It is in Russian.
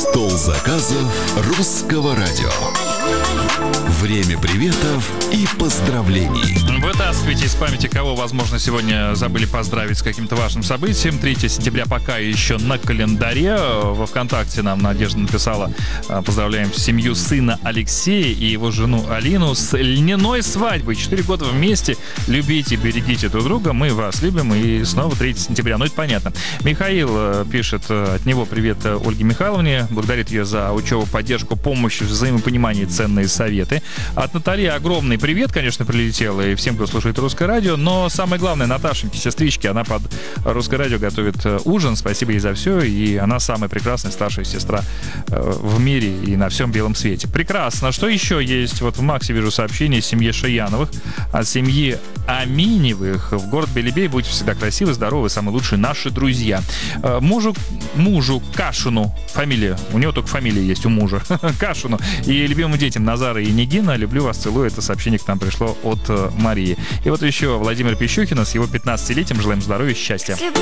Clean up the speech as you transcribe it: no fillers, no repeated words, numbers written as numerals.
Стол заказов русского радио. Время приветов и поздравлений. Вытаскивайте из памяти, кого, возможно, сегодня забыли поздравить с каким-то важным событием. 3 сентября пока еще на календаре. Во ВКонтакте нам Надежда написала: поздравляем семью сына Алексея и его жену Алину с льняной свадьбой. 4 года вместе. Любите, берегите друг друга. Мы вас любим. И снова 3 сентября. Ну, это понятно. Михаил пишет от него привет Ольге Михайловне. Благодарит ее за учебу, поддержку, помощь, взаимопонимание, ценные советы. От Натальи огромный привет, конечно, прилетел и всем, кто слушает Русское радио. Но самое главное, Наташеньке, сестричке, она под Русское радио готовит ужин. Спасибо ей за все. И она самая прекрасная старшая сестра в мире и на всем белом свете. Прекрасно. Что еще есть? Вот в Максе вижу сообщение семье Шаяновых. От семьи Аминевых в город Белебей. Будьте всегда красивы, здоровы, самые лучшие наши друзья. Мужу Кашину, фамилия, у него только фамилия есть у мужа, Кашину, и любимым детям Назара и Нигина, люблю вас, целую. Это сообщение к нам пришло от Марии. И вот еще Владимир Пищухина с его 15-летием. Желаем здоровья и счастья.